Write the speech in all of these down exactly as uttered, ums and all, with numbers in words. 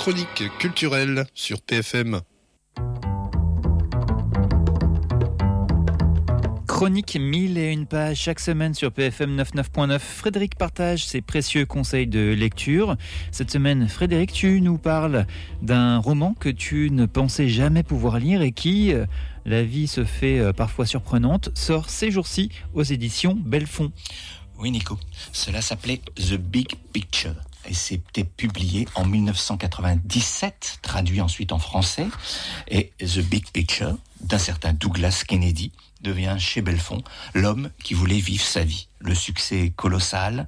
chronique culturelle sur P F M. Chronique mille et une pages chaque semaine sur P F M quatre-vingt-neuf point neuf. Frédéric partage ses précieux conseils de lecture. Cette semaine, Frédéric, tu nous parles d'un roman que tu ne pensais jamais pouvoir lire et qui, la vie se fait parfois surprenante, sort ces jours-ci aux éditions Belfond. Oui, Nico. Cela s'appelait The Big Picture. Et c'était publié en dix-neuf cent quatre-vingt-dix-sept, traduit ensuite en français. Et The Big Picture, d'un certain Douglas Kennedy, devient chez Belfond l'homme qui voulait vivre sa vie. Le succès est colossal,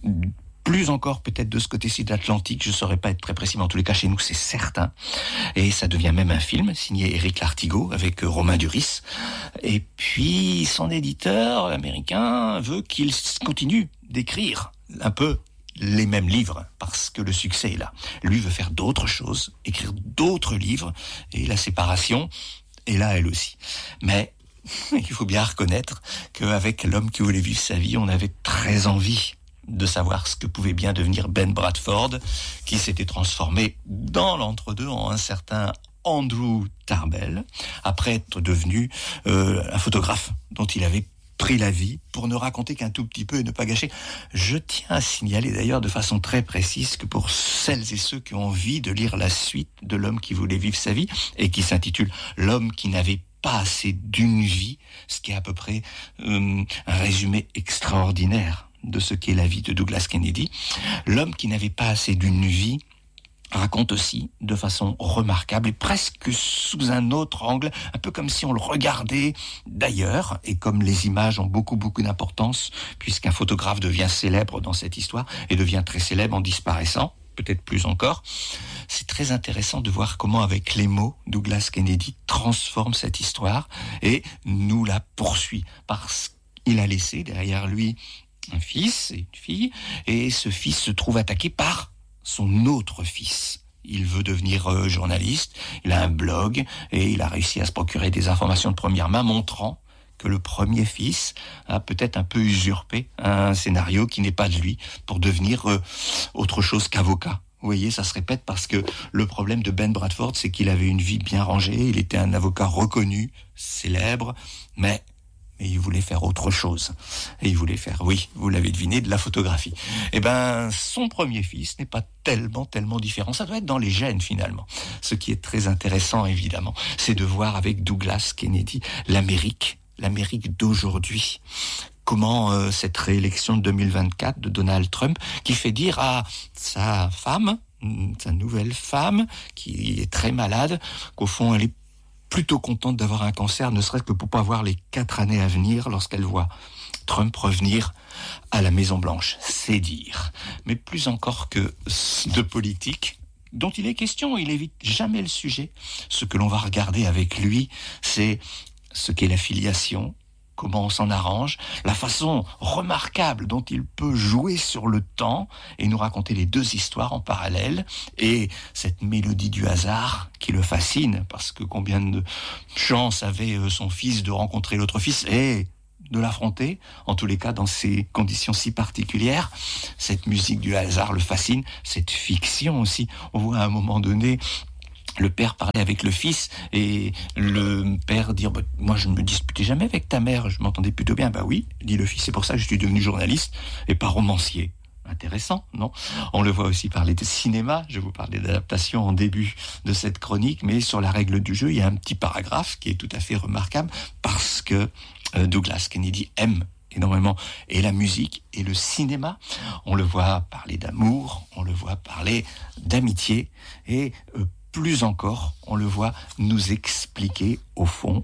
plus encore peut-être de ce côté-ci de l'Atlantique, je ne saurais pas être très précis, mais en tous les cas chez nous c'est certain. Et ça devient même un film signé Éric Lartigot avec Romain Duris. Et puis son éditeur américain veut qu'il continue d'écrire un peu les mêmes livres, parce que le succès est là. Lui veut faire d'autres choses, écrire d'autres livres, et la séparation est là elle aussi. Mais il faut bien reconnaître qu'avec L'homme qui voulait vivre sa vie, on avait très envie de savoir ce que pouvait bien devenir Ben Bradford, qui s'était transformé dans l'entre-deux en un certain Andrew Tarbell, après être devenu euh, un photographe dont il avait pris la vie, pour ne raconter qu'un tout petit peu et ne pas gâcher. Je tiens à signaler d'ailleurs de façon très précise que pour celles et ceux qui ont envie de lire la suite de L'homme qui voulait vivre sa vie, et qui s'intitule L'homme qui n'avait pas assez d'une vie, ce qui est à peu près euh, un résumé extraordinaire de ce qu'est la vie de Douglas Kennedy, L'homme qui n'avait pas assez d'une vie raconte aussi de façon remarquable et presque sous un autre angle, un peu comme si on le regardait d'ailleurs, et comme les images ont beaucoup beaucoup d'importance, puisqu'un photographe devient célèbre dans cette histoire et devient très célèbre en disparaissant, peut-être plus encore. C'est très intéressant de voir comment avec les mots, Douglas Kennedy transforme cette histoire et nous la poursuit, parce qu'il a laissé derrière lui un fils et une fille, et ce fils se trouve attaqué par son autre fils. Il veut devenir euh, journaliste, il a un blog et il a réussi à se procurer des informations de première main montrant que le premier fils a peut-être un peu usurpé un scénario qui n'est pas de lui pour devenir euh, autre chose qu'avocat. Vous voyez, ça se répète parce que le problème de Ben Bradford, c'est qu'il avait une vie bien rangée, il était un avocat reconnu, célèbre, mais Et il voulait faire autre chose. Et il voulait faire, oui, vous l'avez deviné, de la photographie. Eh ben, son premier fils n'est pas tellement, tellement différent. Ça doit être dans les gènes, finalement. Ce qui est très intéressant, évidemment, c'est de voir avec Douglas Kennedy l'Amérique, l'Amérique d'aujourd'hui. Comment euh, cette réélection de deux mille vingt-quatre de Donald Trump, qui fait dire à sa femme, sa nouvelle femme, qui est très malade, qu'au fond, elle est plutôt contente d'avoir un cancer, ne serait-ce que pour pas voir les quatre années à venir lorsqu'elle voit Trump revenir à la Maison-Blanche. C'est dire. Mais plus encore que de politique, dont il est question, il évite jamais le sujet. Ce que l'on va regarder avec lui, c'est ce qu'est la filiation, comment on s'en arrange, la façon remarquable dont il peut jouer sur le temps et nous raconter les deux histoires en parallèle, et cette mélodie du hasard qui le fascine, parce que combien de chance avait son fils de rencontrer l'autre fils et de l'affronter, en tous les cas dans ces conditions si particulières. Cette musique du hasard le fascine, cette fiction aussi. On voit à un moment donné le père parlait avec le fils et le père dire bah, « Moi, je ne me disputais jamais avec ta mère, je m'entendais plutôt bien. » Bah oui, dit le fils, c'est pour ça que je suis devenu journaliste et pas romancier. Intéressant, non ? On le voit aussi parler de cinéma. Je vous parlais d'adaptation en début de cette chronique, mais sur la règle du jeu, il y a un petit paragraphe qui est tout à fait remarquable parce que euh, Douglas Kennedy aime énormément et la musique et le cinéma. On le voit parler d'amour, on le voit parler d'amitié et euh, plus encore, on le voit nous expliquer au fond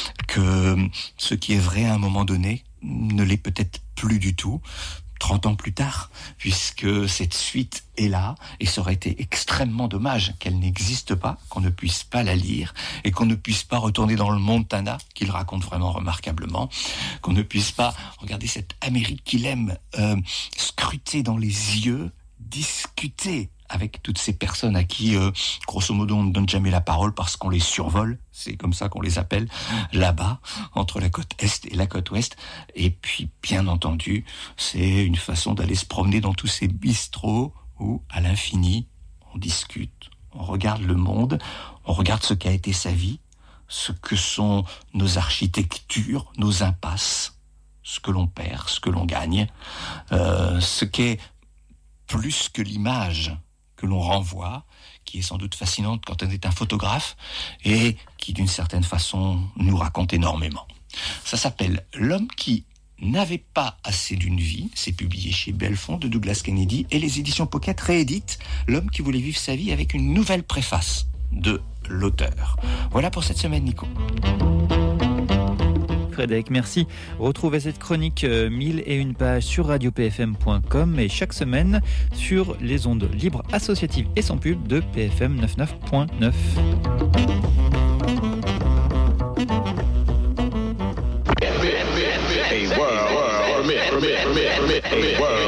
que ce qui est vrai à un moment donné ne l'est peut-être plus du tout, trente ans plus tard, puisque cette suite est là, et ça aurait été extrêmement dommage qu'elle n'existe pas, qu'on ne puisse pas la lire, et qu'on ne puisse pas retourner dans le Montana, qu'il raconte vraiment remarquablement, qu'on ne puisse pas regarder cette Amérique qu'il aime, euh, scruter dans les yeux, discuter avec toutes ces personnes à qui, euh, grosso modo, on ne donne jamais la parole parce qu'on les survole, c'est comme ça qu'on les appelle, là-bas, entre la côte Est et la côte Ouest. Et puis, bien entendu, c'est une façon d'aller se promener dans tous ces bistrots où, à l'infini, on discute, On regarde le monde, on regarde ce qu'a été sa vie, ce que sont nos architectures, nos impasses, ce que l'on perd, ce que l'on gagne, euh, ce qu'est plus que l'image que l'on renvoie, qui est sans doute fascinante quand on est un photographe et qui d'une certaine façon nous raconte énormément. Ça s'appelle « L'homme qui n'avait pas assez d'une vie », c'est publié chez Belfond de Douglas Kennedy, et les éditions Pocket rééditent « L'homme qui voulait vivre sa vie » avec une nouvelle préface de l'auteur. Voilà pour cette semaine, Nico. Frédéric, merci. Retrouvez cette chronique euh, mille et une pages sur radio p f m point com et chaque semaine sur les ondes libres associatives et sans pub de P F M quatre-vingt-neuf point neuf. A world, world, permit, permit, permit, permit, a world.